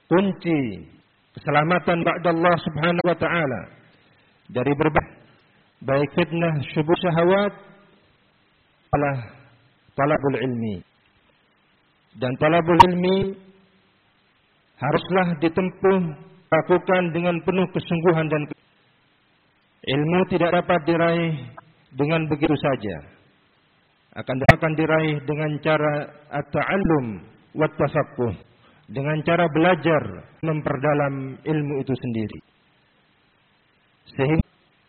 kunci keselamatan ba'da Allah Subhanahu wa taala dari berbagai baik fitnah syubhat syahwat adalah talabul ilmi. Dan talabul ilmi haruslah ditempuh lakukan dengan penuh kesungguhan dan ilmu tidak dapat diraih dengan begitu saja. Akan diraih dengan cara at-ta'allum wa tafaqquh, dengan cara belajar memperdalam ilmu itu sendiri. Sehingga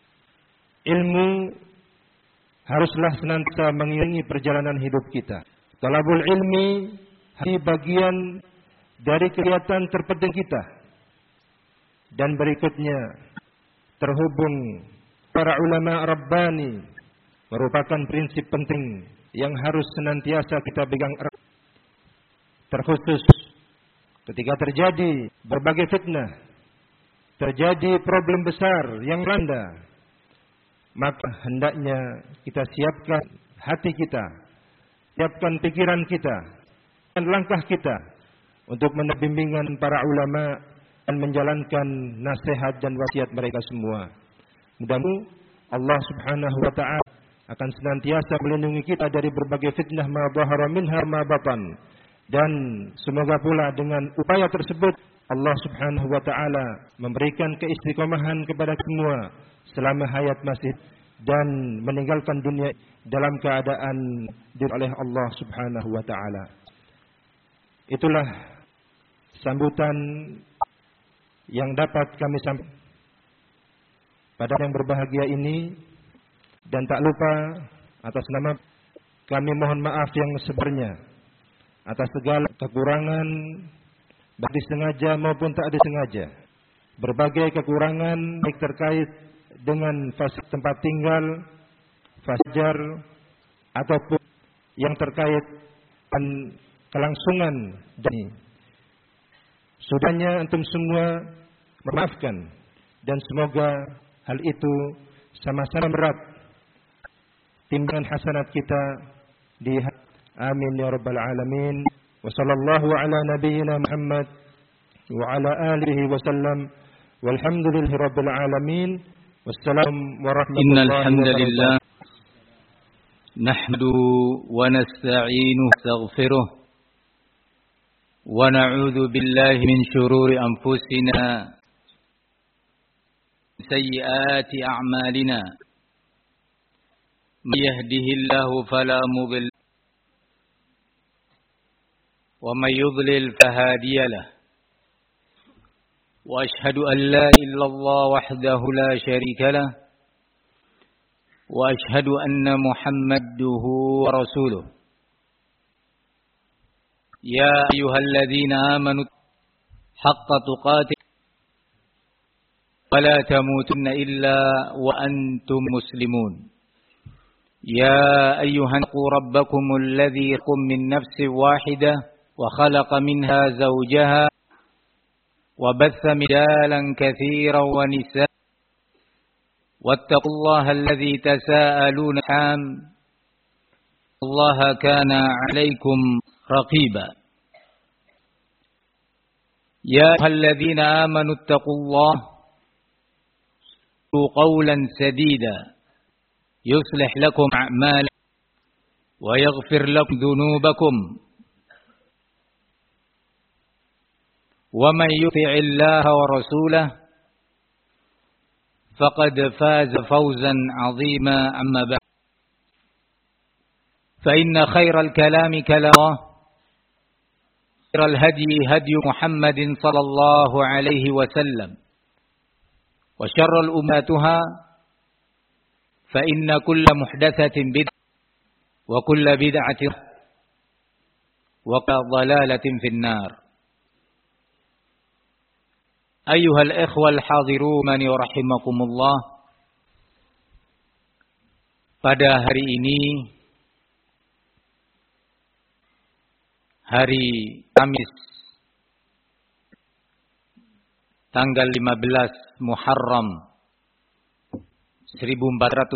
ilmu haruslah senantiasa mengiringi perjalanan hidup kita. Talabul ilmi hari bagian dari kegiatan terpenting kita. Dan berikutnya terhubung para ulama rabbani merupakan prinsip penting yang harus senantiasa kita pegang erat. Terkhusus ketika terjadi berbagai fitnah, terjadi problem besar yang melanda, maka hendaknya kita siapkan hati kita, siapkan pikiran kita, dan langkah kita untuk mendapat bimbingan para ulama dan menjalankan nasihat dan wasiat mereka semua. Mudah-mudahan Allah Subhanahu wa taala akan senantiasa melindungi kita dari berbagai fitnah ma dhahara minha ma batan. Dan semoga pula dengan upaya tersebut Allah Subhanahu wa taala memberikan keistiqomahan kepada semua selama hayat masih dan meninggalkan dunia dalam keadaan oleh Allah Subhanahu wa taala. Itulah sambutan yang dapat kami sampaikan pada yang berbahagia ini, dan tak lupa atas nama kami mohon maaf yang sebenarnya atas segala kekurangan baik disengaja maupun tak disengaja. Berbagai kekurangan baik terkait dengan fasilitas tempat tinggal, fajar ataupun yang terkait dengan kelangsungan dan sudahnya antum semua memaafkan, dan semoga hal itu sama-sama berat timbangan hasanat kita di amin ya rabbal alamin. Wa sallallahu ala nabiyyina Muhammad wa ala alihi wa sallam walhamdulillahi rabbil alamin. Wassalamu warahmatullahi wabarakatuh. Nahmaduhu wa nasta'inuhu wa nastaghfiruh wa na'udzu billahi min shururi anfusina sayyiati a'malina. Man yahdihillahu fala mudilla wa man yudlil fala hadiya lahu. Wa ashhadu an la ilaha illallah wahdahu la syarika lahu wa ashhadu anna Muhammaduhu wa rasuluh. Ya ayyuhalladzina amanu haqqa tuqatih wa la tamutunna illa wa antum muslimun. Ya ayyuhan rabbakumul ladzi khalaqakum min nafsin wahidah wa khalaqa minha zawjaha wa batha rijalan katsiran wa nisaa wattaqullaha alladzi tasaaluna bihi Allaha kana 'alaikum raqiba. Ya ayyuhalladzina amanu ittaqullaha qawlan sadida yuslih lakum a'malakum wa yaghfir lakum dhunubakum wa man yuti'illaha wa rasulahu faqad faza fawzan 'azima. Amma ba'd, fa inna khairal kalami kalamullah, khairal hadyi hadyu Muhammadin sallallahu alaihi wasallam, wa syarrul ummatuha fa inna kulla muhdatsatin bid'ah wa kulla bid'atin wa dhalalatin finnar. Ayyuhal ikhwal hadirun man rahimakumullah. Pada hari ini, hari Kamis tanggal 15 Muharram 1400